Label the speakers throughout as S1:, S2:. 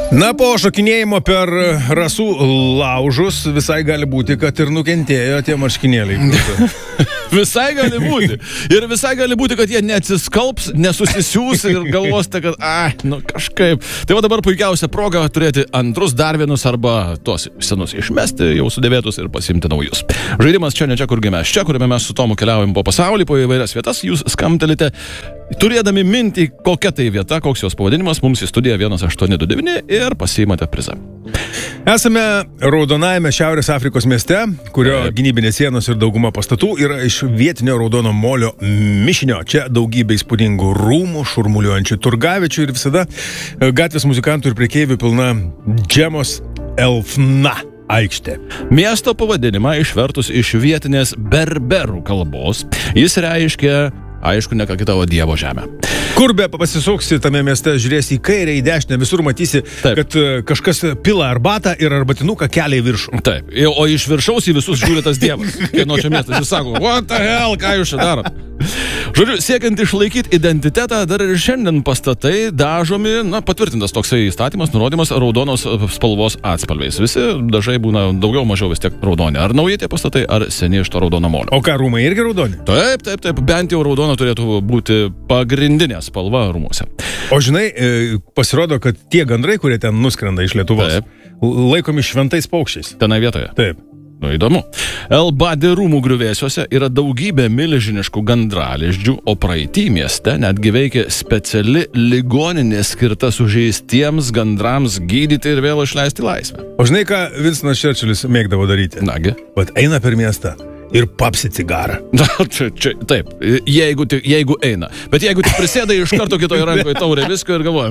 S1: Na, po šokinėjimo per rasų laužus visai gali būti, kad ir nukentėjo tie marškinėliai.
S2: Visai gali būti. Ir visai gali būti, kad jie neatsiskalps, nesusisiūs ir galvosite, kad, kažkaip. Tai va dabar puikiausia proga turėti antrus dar vienus arba tuos senus išmesti, jau sudėvėtus ir pasimti naujus. Žaidimas čia, ne čia, kurgi mes čia, kuriame mes su Tomu keliaujam po pasaulį, po įvairias vietas, jūs skamtelite, turėdami mintį, kokia tai vieta, koks jos pavadinimas, mums į studiją 1829 ir pasiimate prizą.
S1: Esame raudonajame Šiaurės Afrikos mieste, kurio gynybinės sienos ir dauguma pastatų yra iš vietinio raudono molio mišinio. Čia daugybė įspūdingų rūmų, šurmuliuojančių turgaviečių ir visada gatvės muzikantų ir prekeivių pilna Džemos Elfna aikštė.
S2: Miesto pavadinimą išvertus iš vietinės berberų kalbos, jis reiškia, aišku, ne ką kitą, o Dievo žemę.
S1: Kur be pasisuksi tame mieste, žiūrėsi į kairę, į dešinę, visur matysi, kad kažkas pila arbatą ir arbatinuką kelia į viršų.
S2: Taip, o iš viršaus į visus žiūri tas Dievas. Kieno čia miestas ir sako, what the hell, ką jūs čia darot? Žodžiu, siekiant išlaikyti identitetą, dar ir šiandien pastatai dažomi, patvirtintas toksai įstatymas, nurodymas raudonos spalvos atspalviais. Visi dažai būna daugiau mažiau vis tiek raudoni. Ar nauji tie pastatai, ar seni iš to raudono molio.
S1: O ką, rūmai irgi raudoni?
S2: Taip, bent jau raudona turėtų būti pagrindinė spalva rūmuose.
S1: O žinai, pasirodo, kad tie gandrai, kurie ten nuskrenda iš Lietuvos, laikomi šventais paukščiais.
S2: Tenai vietoje?
S1: Taip.
S2: Įdomu. El-Badi rūmų griuvėsiuose yra daugybė milžiniškų gandralizdžių, o praeitį mieste netgi veikia speciali ligoninė skirta sužeistiems gandrams gydyti ir vėl išleisti laisvę.
S1: O žinai, ką Winstonas Churchillis mėgdavo daryti?
S2: Nagi?
S1: Vat eina per miestą ir papsi cigarą.
S2: Taip, jeigu eina. Bet jeigu tik prisėda iš karto kitoje rankoje taurė visko ir galvoja,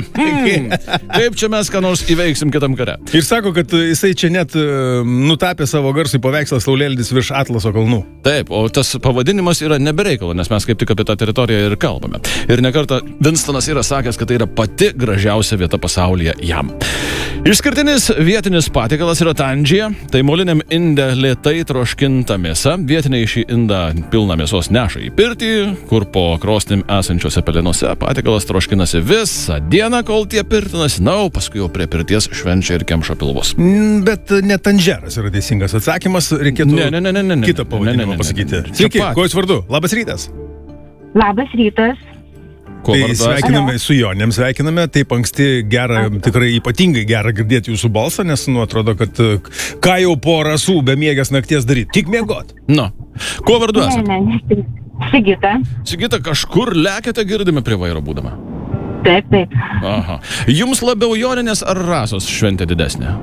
S2: kaip čia mes ką nors įveiksim kitam kare.
S1: Ir sako, kad jisai čia net nutapė savo garsui paveikslą Saulėlydis virš Atlaso kalnų.
S2: Taip, o tas pavadinimas yra nebereikalo, nes mes kaip tik apie tą teritoriją ir kalbame. Ir nekartą Winstonas yra sakęs, kad tai yra pati gražiausia vieta pasaulyje jam. Išskirtinis vietinis patiekalas yra tandžija, tai moliniam inde lėtai troškinta mėsa. Vietiniai šį indą pilną mėsos neša į pirtį, kur po krosnim esančiose pelenuose patiekalas troškinasi visą dieną, kol tie pirtinasi, paskui jau prie pirties švenčia ir kemša pilvus.
S1: Bet ne tanžeras yra teisingas atsakymas, reikėtų kitą pavadinimą pasakyti. Sveiki, kuo jūs vardu? Labas rytas.
S3: Labas rytas.
S1: Tai sveikiname su Jonėm, sveikiname, taip anksti gera, tikrai ypatingai gera girdėti jūsų balsą, nes atrodo, kad ką jau po rasų be miegės nakties daryti, tik miegot.
S2: Kuo vardu esate?
S3: Ne, Sigita.
S2: Sigita, kažkur lekiate, girdime prie vairo būdama?
S3: Taip.
S2: Aha. Jums labiau Joninės ar rasos šventė didesnė?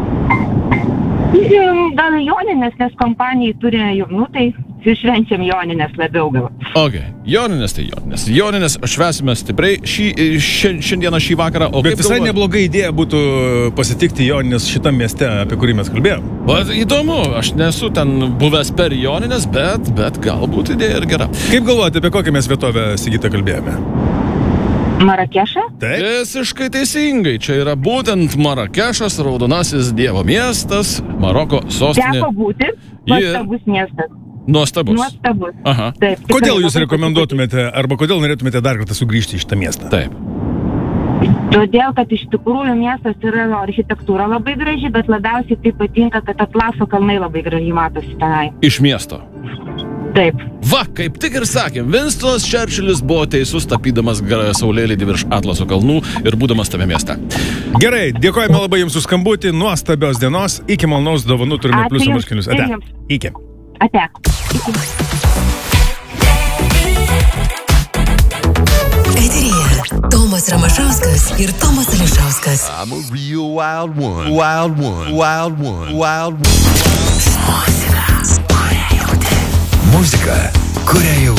S3: Gal Joninės, nes kompanijai turi jaunų, tai švenčiam Joninės labiau gal.
S2: Ok, Joninės tai Joninės. Joninės švęsime stipriai šiandieną šį vakarą.
S1: Bet visai nebloga idėja būtų pasitikti Joninės šitam mieste, apie kurį mes kalbėjom.
S2: Įdomu, aš nesu ten buvęs per Joninės, bet galbūt idėja ir gera.
S1: Kaip galvojate, apie kokią mes vietovę, Sigita, kalbėjome?
S3: Marakešą?
S1: Taip.
S2: Visiškai teisingai. Čia yra būtent Marakešas, raudonasis Dievo miestas, Maroko sostinė.
S3: Teko būti, nuostabus miestas.
S2: Nuostabus.
S3: Aha. Taip,
S1: kodėl jūs rekomenduotumėte, arba kodėl norėtumėte dar kartą sugrįžti į šitą miestą?
S2: Taip.
S3: Todėl, kad iš tikrųjų miestas yra architektūra labai graži, bet labiausiai tai patinka, kad Atlaso kalnai labai gražiai matosi tenai.
S2: Iš miesto.
S3: Taip.
S2: Va, kaip tik ir sakėm, Winstonas Churchillis buvo teisus, tapydamas saulėlydį virš Atlaso kalnų ir būdamas tame mieste.
S1: Gerai, dėkojame labai jums už skambutį, nuostabios dienos, iki malonaus dovanų turime pliusų marškinius. Ate. Iki.
S3: Ate.
S4: Eteryje Tomas Ramašauskas ir Tomas Ališauskas.
S5: I'm a real wild one. Wild one. Wild one. Wild one.
S4: Muzika, kurią jauti.